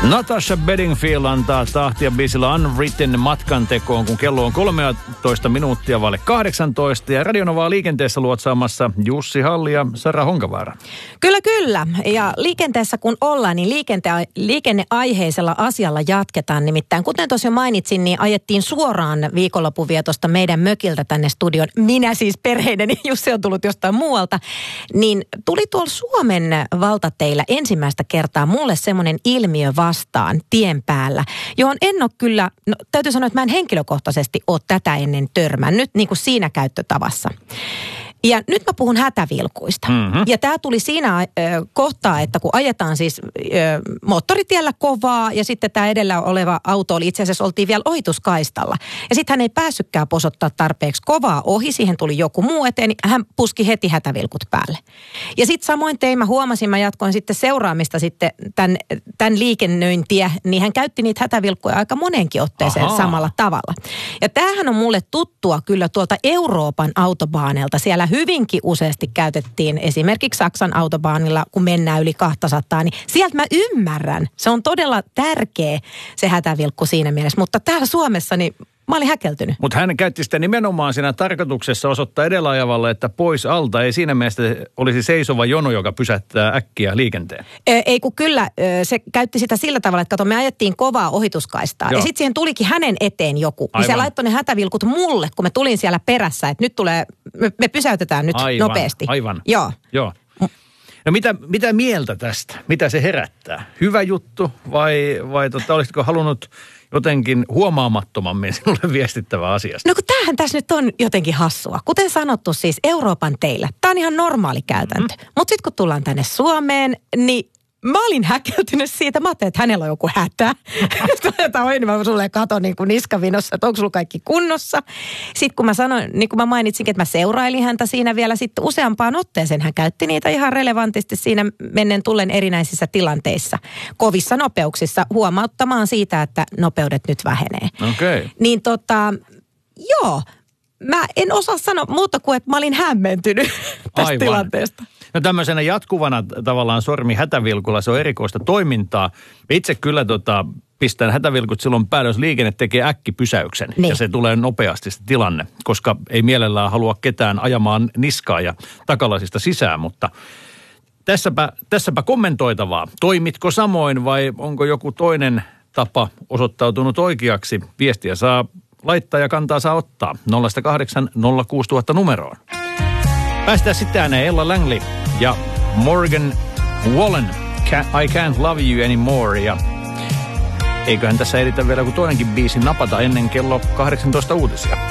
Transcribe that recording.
Natasha Bedingfield antaa tahtia biisillä Unwritten matkan tekoon, kun kello on 13 minuuttia vaille 18. Ja Radionovaa liikenteessä luotsaamassa Jussi Halli ja Sara Honkavaara. Kyllä. Ja liikenteessä kun ollaan, niin liikenneaiheisella asialla jatketaan. Nimittäin, kuten tuossa jo mainitsin, niin ajettiin suoraan viikonloppuvietosta meidän mökiltä tänne studioon. Minä siis perheideni, Jussi on tullut jostain muualta. Niin tuli tuolla Suomen valtateillä ensimmäistä kertaa mulle semmoinen ilmiö vastaan tien päällä, johon en ole kyllä, täytyy sanoa, että mä en henkilökohtaisesti ole tätä ennen törmännyt niin kuin siinä käyttötavassa. Ja nyt mä puhun hätävilkuista. Mm-hmm. Ja tää tuli siinä kohtaa, että kun ajetaan siis moottoritiellä kovaa ja sitten tämä edellä oleva auto oli itse asiassa, oltiin vielä ohituskaistalla. Ja sitten hän ei päässytkään posottaa tarpeeksi kovaa ohi, siihen tuli joku muu eteen, niin hän puski heti hätävilkut päälle. Ja sitten samoin mä huomasin, mä jatkoin sitten seuraamista sitten tämän liikennöintiä, niin hän käytti niitä hätävilkkuja aika monenkin otteeseen samalla tavalla. Ja tämähän on mulle tuttua kyllä tuolta Euroopan autobaaneilta. Siellä hyvinkin useasti käytettiin esimerkiksi Saksan autobaanilla, kun mennään yli 200, niin sieltä mä ymmärrän. Se on todella tärkeä se hätävilkku siinä mielessä, mutta täällä Suomessa niin mä olin häkeltynyt. Mutta hän käytti sitä nimenomaan siinä tarkoituksessa osoittaa edellä ajavalle, että pois alta. Ei siinä mielessä olisi seisova jono, joka pysäyttää äkkiä liikenteen. Ei kun kyllä, se käytti sitä sillä tavalla, että kato, me ajettiin kovaa ohituskaistaa. Joo. Ja sitten siihen tulikin hänen eteen joku. Niin se laittoi ne hätävilkut mulle, kun mä tulin siellä perässä, että nyt tulee, me pysäytetään nyt nopeasti. Aivan. Joo. No mitä mieltä tästä? Mitä se herättää? Hyvä juttu vai olisitko halunnut jotenkin huomaamattomammin sinulle viestittävä asiasta? No kun tämähän tässä nyt on jotenkin hassua. Kuten sanottu siis Euroopan teillä. Tämä on ihan normaali käytäntö. Mutta sitten kun tullaan tänne Suomeen, niin mä olin häkeltynyt siitä. Mä ajattelin, että hänellä on joku hätä. Sitten otetaan ohi, niin mä sulle katon niin kuin niskavinossa, että onko sulla kaikki kunnossa. Sitten kun mä sanoin, niin kuin mä mainitsinkin, että mä seurailin häntä siinä vielä sitten useampaan otteeseen. Hän käytti niitä ihan relevantisti siinä mennen tullen erinäisissä tilanteissa, kovissa nopeuksissa, huomauttamaan siitä, että nopeudet nyt vähenee. Okei. Niin joo, mä en osaa sanoa muuta kuin, että mä olin hämmentynyt tästä tilanteesta. No tämmöisenä jatkuvana tavallaan sormi hätävilkulla, se on erikoista toimintaa. Itse kyllä pistän hätävilkut silloin päälle, jos liikenne tekee äkkipysäyksen. Niin. Ja se tulee nopeasti se tilanne, koska ei mielellään halua ketään ajamaan niskaa ja takalaisista sisään. Mutta tässäpä kommentoitavaa. Toimitko samoin vai onko joku toinen tapa osoittautunut oikeaksi? Viestiä saa laittaa ja kantaa saa ottaa 080 06000 numeroon. Päästään sitten ääneen Ella Langley ja Morgan Wallen, I Can't Love You Anymore. Ja eiköhän tässä ehditä vielä kun toinenkin biisi napata ennen kello 18 uutisia.